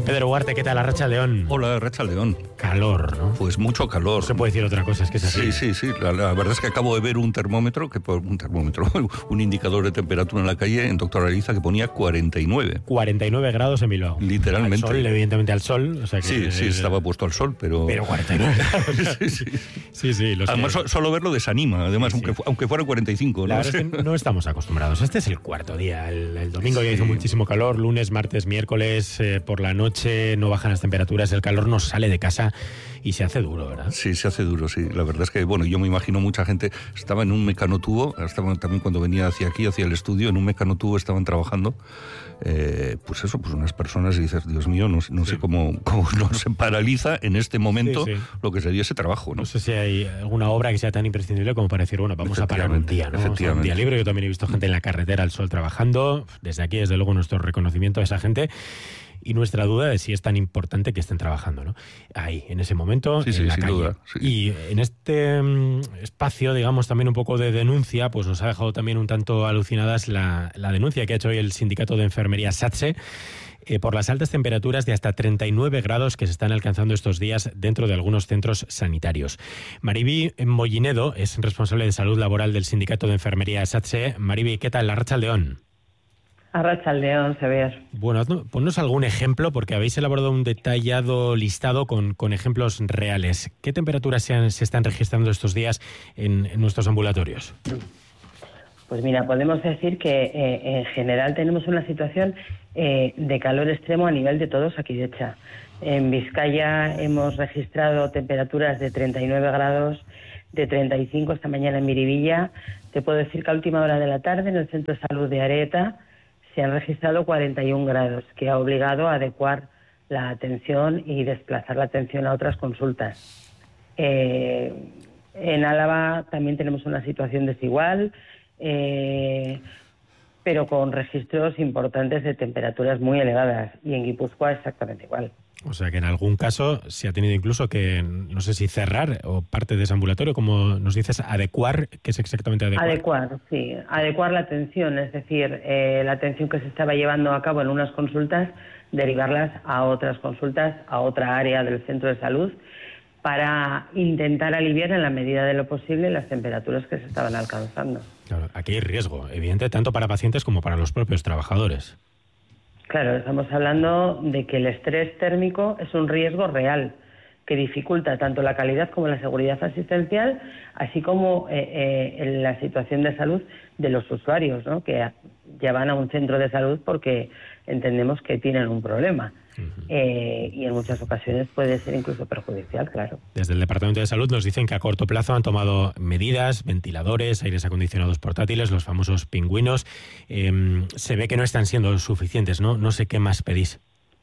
Pedro Huarte, ¿qué tal? Arratsaldeón. Hola, Arratsaldeón. Calor, ¿no? Pues mucho calor. No se puede decir otra cosa, es que es así. Sí. La verdad es que acabo de ver un indicador de temperatura en la calle en Doctor Ariza que ponía 49. 49 grados en Bilbao. Literalmente. Al sol, evidentemente al sol. O sea que sí, estaba puesto al sol, pero... Pero 49 grados. Sí. Además, solo verlo desanima, además, sí. Aunque fuera 45. La verdad es que no estamos acostumbrados. Este es el cuarto día. El domingo ya hizo muchísimo calor, lunes, martes, miércoles, por la noche no bajan las temperaturas, el calor nos sale de casa y se hace duro, ¿verdad? Sí, se hace duro, sí. La verdad es que, bueno, yo me imagino mucha gente, estaba en un mecanotubo, estaban también cuando venía hacia aquí, hacia el estudio, en un mecanotubo estaban trabajando, pues unas personas y dices, Dios mío, no sé cómo no se paraliza en este momento lo que sería ese trabajo, ¿no? No sé si hay alguna obra que sea tan imprescindible como para decir, bueno, vamos a parar un día, ¿no? Efectivamente. O sea, un día libre. Yo también he visto gente en la carretera al sol trabajando. Desde aquí, desde luego, nuestro reconocimiento a esa gente. Y nuestra duda de si es tan importante que estén trabajando, ¿no? Ahí, en ese momento, en la calle. Duda, sí. Y en este espacio, digamos, también un poco de denuncia, pues nos ha dejado también un tanto alucinadas la denuncia que ha hecho hoy el Sindicato de Enfermería SATSE por las altas temperaturas de hasta 39 grados que se están alcanzando estos días dentro de algunos centros sanitarios. Mariby Mollinedo es responsable de salud laboral del Sindicato de Enfermería SATSE. Mariby, ¿qué tal? Arratsaldeón. Arratsaldeón, Sever. Bueno, ponnos algún ejemplo, porque habéis elaborado un detallado listado con ejemplos reales. ¿Qué temperaturas se están registrando estos días en nuestros ambulatorios? Pues mira, podemos decir que en general tenemos una situación de calor extremo a nivel de todo Osakidetza. En Vizcaya hemos registrado temperaturas de 39 grados, de 35 esta mañana en Miribilla. Te puedo decir que a última hora de la tarde en el Centro de Salud de Areta se han registrado 41 grados, que ha obligado a adecuar la atención y desplazar la atención a otras consultas. En Álava también tenemos una situación desigual, pero con registros importantes de temperaturas muy elevadas, y en Guipúzcoa exactamente igual. O sea que en algún caso se ha tenido incluso que, no sé si cerrar o parte de ese ambulatorio, como nos dices, adecuar. ¿Qué es exactamente adecuar? Adecuar la atención, es decir, la atención que se estaba llevando a cabo en unas consultas, derivarlas a otras consultas, a otra área del centro de salud, para intentar aliviar en la medida de lo posible las temperaturas que se estaban alcanzando. Claro, aquí hay riesgo, evidente, tanto para pacientes como para los propios trabajadores. Claro, estamos hablando de que el estrés térmico es un riesgo real que dificulta tanto la calidad como la seguridad asistencial, así como en la situación de salud de los usuarios, ¿no? Que ya van a un centro de salud porque entendemos que tienen un problema. Y en muchas ocasiones puede ser incluso perjudicial, claro. Desde el Departamento de Salud nos dicen que a corto plazo han tomado medidas, ventiladores, aires acondicionados portátiles, los famosos pingüinos. Se ve que no están siendo suficientes, ¿no? No sé qué más pedís.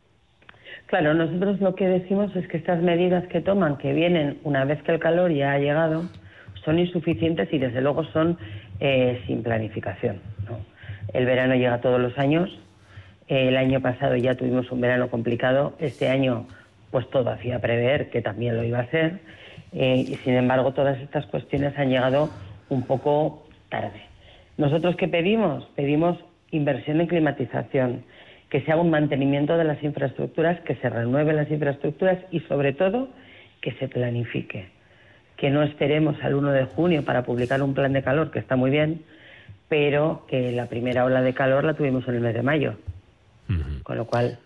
Claro, nosotros lo que decimos es que estas medidas que toman, que vienen una vez que el calor ya ha llegado, son insuficientes y desde luego son sin planificación, ¿no? El verano llega todos los años. El año pasado ya tuvimos un verano complicado. Este año, pues todo hacía prever que también lo iba a ser. Y sin embargo, todas estas cuestiones han llegado un poco tarde. ¿Nosotros qué pedimos? Pedimos inversión en climatización, que se haga un mantenimiento de las infraestructuras, que se renueven las infraestructuras y, sobre todo, que se planifique. Que no esperemos al 1 de junio para publicar un plan de calor, que está muy bien, pero que la primera ola de calor la tuvimos en el mes de mayo. Con lo cual...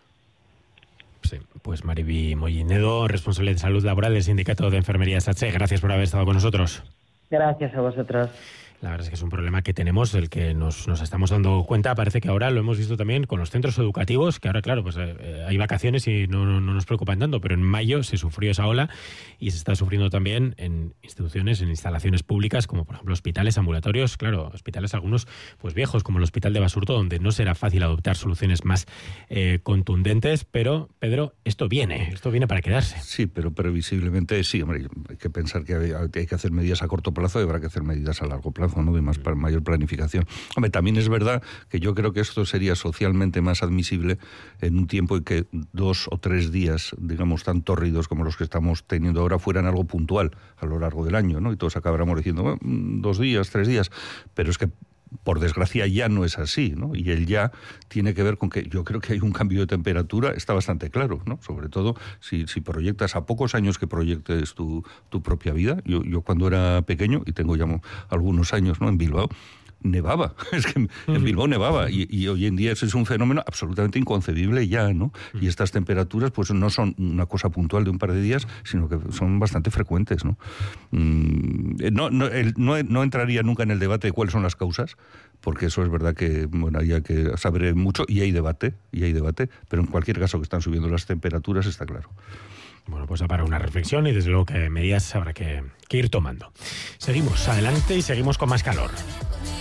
Sí, pues Mariby Mollinedo, responsable de salud laboral del Sindicato de Enfermería SATSE, gracias por haber estado con nosotros. Gracias a vosotros. La verdad es que es un problema que tenemos, del que nos estamos dando cuenta. Parece que ahora lo hemos visto también con los centros educativos, que ahora, claro, pues hay vacaciones y no nos preocupan tanto, pero en mayo se sufrió esa ola y se está sufriendo también en instituciones, en instalaciones públicas, como por ejemplo hospitales, ambulatorios, claro, hospitales algunos pues viejos, como el Hospital de Basurto, donde no será fácil adoptar soluciones más contundentes, pero, Pedro, esto viene para quedarse. Sí, pero previsiblemente sí, hombre, hay que pensar que hay que hacer medidas a corto plazo y habrá que hacer medidas a largo plazo, ¿no? De mayor planificación. Hombre, también es verdad que yo creo que esto sería socialmente más admisible en un tiempo en que 2 o 3 días, digamos, tan tórridos como los que estamos teniendo ahora, fueran algo puntual a lo largo del año, ¿no? Y todos acabáramos diciendo, 2 días, 3 días, pero es que Por desgracia ya no es así, ¿no? Y el ya tiene que ver con que yo creo que hay un cambio de temperatura, está bastante claro, ¿no? Sobre todo si proyectas a pocos años que proyectes tu propia vida. Yo cuando era pequeño, y tengo ya algunos años, ¿no?, en Bilbao, nevaba, es que en Bilbao nevaba y hoy en día ese es un fenómeno absolutamente inconcebible ya, ¿no? Y estas temperaturas pues no son una cosa puntual de un par de días, sino que son bastante frecuentes, ¿no? No entraría nunca en el debate de cuáles son las causas, porque eso es verdad que, bueno, hay que saber mucho y hay debate, pero en cualquier caso que están subiendo las temperaturas está claro. Bueno, pues para una reflexión y desde luego que medidas habrá que ir tomando. Seguimos adelante y seguimos con más calor.